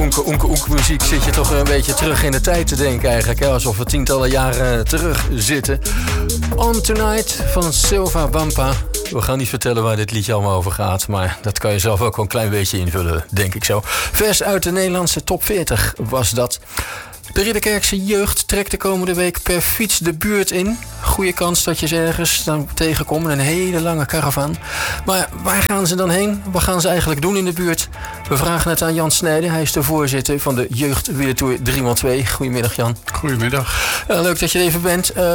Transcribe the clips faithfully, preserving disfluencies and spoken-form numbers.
oenke, oenke, oenke muziek zit je toch een beetje terug in de tijd te denken eigenlijk. Hè? Alsof we tientallen jaren terug zitten. On Tonight van Silva Bampa. We gaan niet vertellen waar dit liedje allemaal over gaat, maar dat kan je zelf ook wel een klein beetje invullen, denk ik zo. Vers uit de Nederlandse top veertig was dat. De Ridderkerkse jeugd trekt de komende week per fiets de buurt in. Goeie kans dat je ze ergens dan tegenkomt. Een hele lange caravan. Maar waar gaan ze dan heen? Wat gaan ze eigenlijk doen in de buurt? We vragen het aan Jan Snijder. Hij is de voorzitter van de Jeugdwielertour drie maal twee. Goedemiddag, Jan. Goedemiddag. Uh, leuk dat je er even bent. Uh,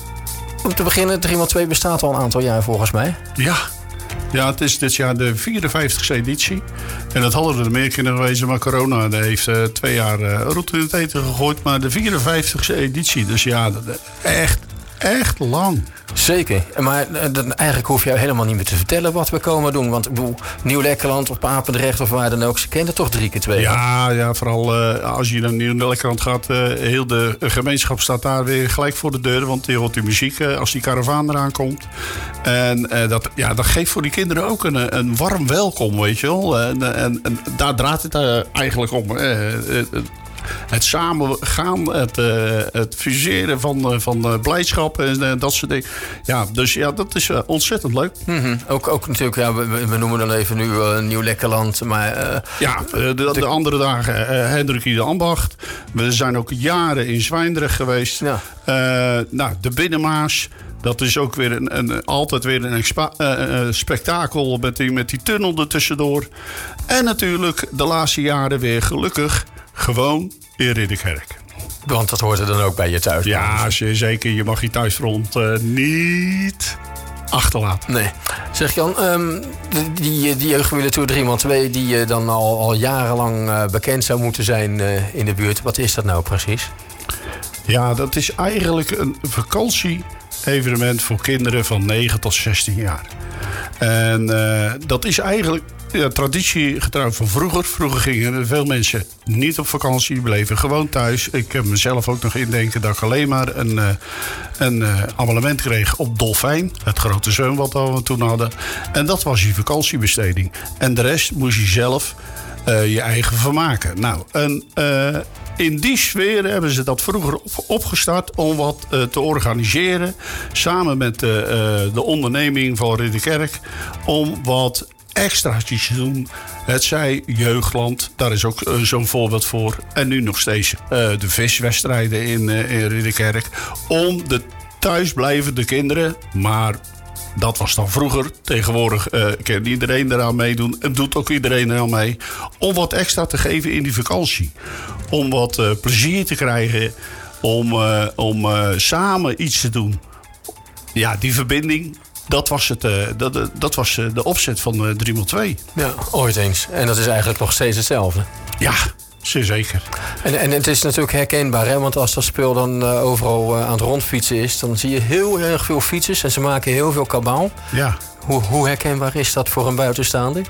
om te beginnen, drie maal twee bestaat al een aantal jaar volgens mij. Ja. Ja, het is dit jaar de vierenvijftigste editie. En dat hadden er meer kunnen geweest, maar corona heeft uh, twee jaar uh, route in het eten gegooid. Maar de vierenvijftigste editie, dus ja, echt, echt lang. Zeker, maar dan, eigenlijk hoef je helemaal niet meer te vertellen wat we komen doen. Want ik bedoel, Nieuw-Lekkerland of Papendrecht of waar dan ook, ze kennen toch drie keer twee. Ja, ja vooral uh, als je naar Nieuw-Lekkerland gaat, uh, heel de gemeenschap staat daar weer gelijk voor de deur. Want je hoort die muziek uh, als die karavaan eraan komt. En uh, dat, ja, dat geeft voor die kinderen ook een, een warm welkom, weet je wel. En, en, en daar draait het uh, eigenlijk om. Uh, uh, Het samen gaan, het, uh, het fuseren van, uh, van uh, blijdschap en uh, dat soort dingen. Ja, dus ja, dat is uh, ontzettend leuk. Mm-hmm. Ook, ook natuurlijk, ja, we, we noemen dan even nu uh, Nieuw-Lekkerland. Maar, uh, ja, uh, de, de, de andere dagen uh, Hendrik de Ambacht. We zijn ook jaren in Zwijndrecht geweest. Ja. Uh, nou, de Binnenmaas. Dat is ook weer een, een, altijd weer een expa, uh, uh, spektakel met die, met die tunnel ertussendoor. En natuurlijk de laatste jaren weer gelukkig gewoon in Ridderkerk. Want dat hoort er dan ook bij je thuis. Ja, zeker. Je mag je thuisfront uh, niet achterlaten. Nee. Zeg Jan, um, die, die Jeugdwielertour drie maal twee... die uh, dan al, al jarenlang uh, bekend zou moeten zijn uh, in de buurt. Wat is dat nou precies? Ja, dat is eigenlijk een vakantie-evenement voor kinderen van negen tot zestien jaar. En uh, dat is eigenlijk ja, traditiegetrouw van vroeger. Vroeger gingen veel mensen niet op vakantie, die bleven gewoon thuis. Ik heb mezelf ook nog indenken dat ik alleen maar een, uh, een uh, abonnement kreeg op Dolfijn. Het grote zwembad dat we toen hadden. En dat was je vakantiebesteding. En de rest moest je zelf uh, je eigen vermaken. Nou, en uh, in die sfeer hebben ze dat vroeger op, opgestart om wat uh, te organiseren. Samen met uh, uh, de onderneming van Ridderkerk. Om wat extraatjes te doen. Het zij Jeugdland, daar is ook uh, zo'n voorbeeld voor. En nu nog steeds uh, de viswedstrijden in, uh, in Ridderkerk. Om de thuisblijvende kinderen, maar dat was dan vroeger. Tegenwoordig uh, kan iedereen eraan meedoen. En doet ook iedereen eraan mee. Om wat extra te geven in die vakantie. Om wat uh, plezier te krijgen. Om, uh, om uh, samen iets te doen. Ja, die verbinding. Dat was, het, uh, dat, uh, dat was uh, de opzet van uh, drie maal twee. Ja, ooit eens. En dat is eigenlijk nog steeds hetzelfde. Ja, zeer zeker. En, en het is natuurlijk herkenbaar, hè? Want als dat spul dan uh, overal uh, aan het rondfietsen is, dan zie je heel erg veel fietsers en ze maken heel veel kabaal. Ja. Hoe, hoe herkenbaar is dat voor een buitenstaander?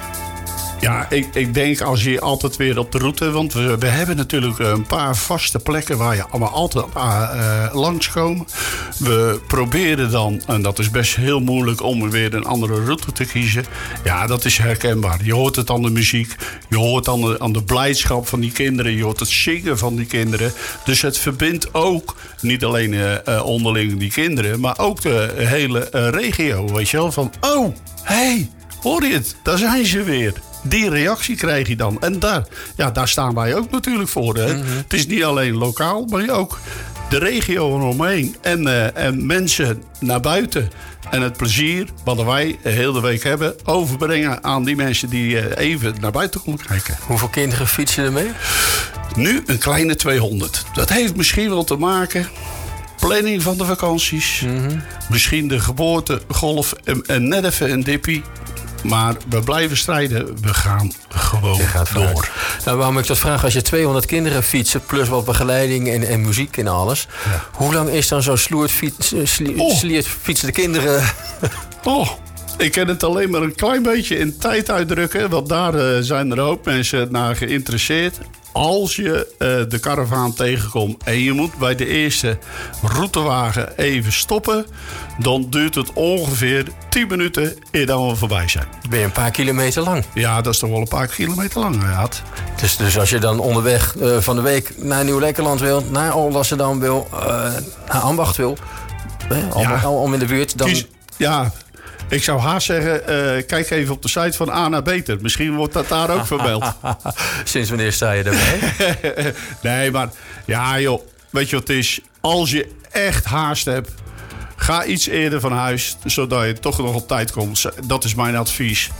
Ja, ik, ik denk als je altijd weer op de route... want we, we hebben natuurlijk een paar vaste plekken waar je allemaal altijd uh, langskomt. We proberen dan, en dat is best heel moeilijk om weer een andere route te kiezen. Ja, dat is herkenbaar. Je hoort het aan de muziek, je hoort aan de, aan de blijdschap van die kinderen... je hoort het zingen van die kinderen. Dus het verbindt ook niet alleen uh, onderling die kinderen... maar ook de hele uh, regio, weet je wel. Van, oh, hé, hey, hoor je het? Daar zijn ze weer. Die reactie krijg je dan. En daar, ja, daar staan wij ook natuurlijk voor. Hè? Mm-hmm. Het is niet alleen lokaal, maar ook de regio eromheen. En, uh, en mensen naar buiten. En het plezier wat wij heel de week hebben... overbrengen aan die mensen die uh, even naar buiten komen kijken. Hoeveel kinderen fietsen er mee? Nu een kleine tweehonderd. Dat heeft misschien wel te maken... planning van de vakanties. Mm-hmm. Misschien de geboortegolf en, en net even een dippie. Maar we blijven strijden. We gaan gewoon door. Nou, waarom ik dat vraag? Als je tweehonderd kinderen fietsen... plus wat begeleiding en, en muziek en alles... Ja. Hoe lang is dan zo'n sloerd fiets, sli, oh. fietsende kinderen... Oh, Ik kan het alleen maar een klein beetje in tijd uitdrukken. Want daar uh, zijn er ook mensen naar geïnteresseerd. Als je uh, de karavaan tegenkomt en je moet bij de eerste routewagen even stoppen, dan duurt het ongeveer tien minuten eer dan we voorbij zijn. Ben je een paar kilometer lang? Ja, dat is toch wel een paar kilometer lang. Ja. Dus, dus als je dan onderweg uh, van de week naar Nieuw-Lekkerland wil, naar Alblasserdam wil, uh, naar Ambacht wil, eh, om, ja. om in de buurt, dan... Kies, ja, ik zou haast zeggen, uh, kijk even op de site van A naar Beter. Misschien wordt dat daar ook vermeld. Sinds wanneer sta je erbij? Nee, maar ja joh, weet je wat het is? Als je echt haast hebt, ga iets eerder van huis, zodat je toch nog op tijd komt. Dat is mijn advies.